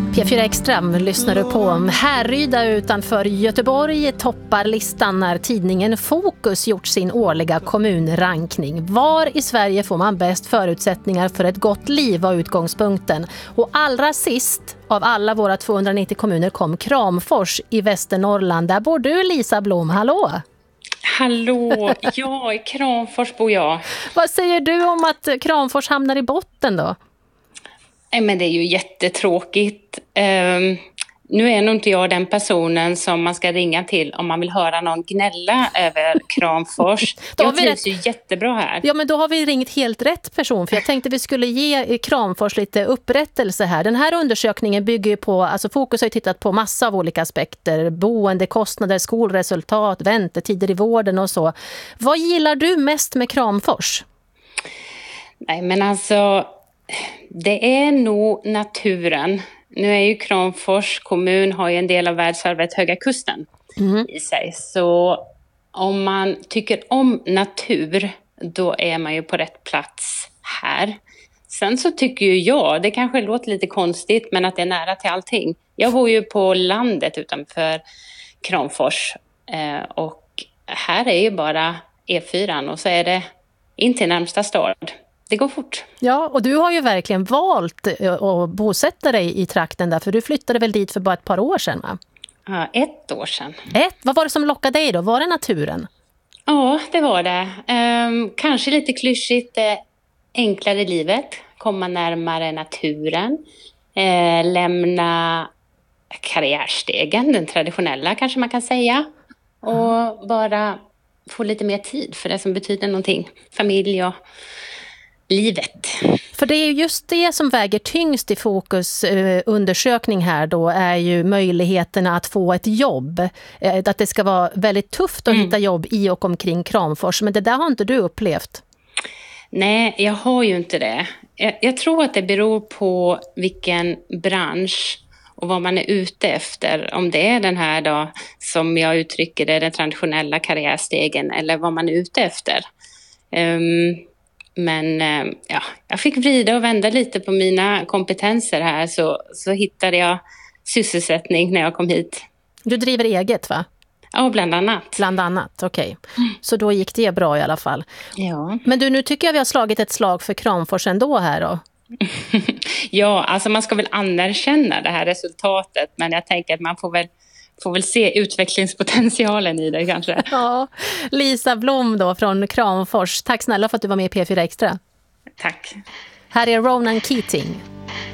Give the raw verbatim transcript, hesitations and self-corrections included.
P fyra Extra lyssnar du på. Härryda utanför Göteborg toppar listan när tidningen Fokus gjort sin årliga kommunrankning. Var i Sverige får man bäst förutsättningar för ett gott liv var utgångspunkten. Och allra sist av alla våra tvåhundranittio kommuner kom Kramfors i Västernorrland. Där bor du, Lisa Blom. Hallå! Hallå, ja, i Kramfors bor jag. Vad säger du om att Kramfors hamnar i botten då? Nej, men det är ju jättetråkigt. Um, nu är nog inte jag den personen som man ska ringa till om man vill höra någon gnälla över Kramfors. Jag trivs ju jättebra här. Ja, men då har vi ringt helt rätt person. För jag tänkte vi skulle ge Kramfors lite upprättelse här. Den här undersökningen bygger ju på, alltså Fokus har ju tittat på massa av olika aspekter. Boendekostnader, skolresultat, väntetider i vården och så. Vad gillar du mest med Kramfors? Nej, men alltså... Det är nog naturen. Nu är ju Kramfors kommun har ju en del av världsarvet Höga kusten mm. i sig. Så om man tycker om natur, då är man ju på rätt plats här. Sen så tycker ju jag, det kanske låter lite konstigt, men att det är nära till allting. Jag bor ju på landet utanför Kramfors och här är ju bara E fyra och så är det in till närmsta stad. Det går fort. Ja, och du har ju verkligen valt att bosätta dig i trakten där, för du flyttade väl dit för bara ett par år sedan, va? Ja, ett år sedan. Ett? Vad var det som lockade dig då? Var det naturen? Ja, det var det. Ehm, kanske lite klyschigt, det enklare livet. Komma närmare naturen. Ehm, lämna karriärstegen, den traditionella kanske man kan säga. Och bara få lite mer tid för det som betyder någonting. Familj och... livet. För det är ju just det som väger tyngst i Fokus eh, undersökning här då, är ju möjligheterna att få ett jobb. Eh, att det ska vara väldigt tufft att mm. hitta jobb i och omkring Kramfors, men det där har inte du upplevt. Nej, jag har ju inte det. Jag, jag tror att det beror på vilken bransch och vad man är ute efter. Om det är den här då, som jag uttrycker det, den traditionella karriärstegen, eller vad man är ute efter. Um, Men ja, jag fick vrida och vända lite på mina kompetenser här så, så hittade jag sysselsättning när jag kom hit. Du driver eget, va? Ja, bland annat. Bland annat, okej. Okay. Så då gick det bra i alla fall. Ja. Men du, nu tycker jag vi har slagit ett slag för Kramfors ändå här då. Ja, alltså man ska väl anerkänna det här resultatet, men jag tänker att man får väl Får väl se utvecklingspotentialen i det kanske. Ja, Lisa Blom då från Kramfors. Tack snälla för att du var med i P fyra Extra. Tack. Här är Ronan Keating.